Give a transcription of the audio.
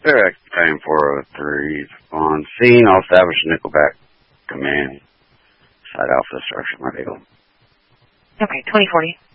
Direct time 403 on scene. I'll establish Nickelback command. Side alpha structure, my deal. Okay, 2040.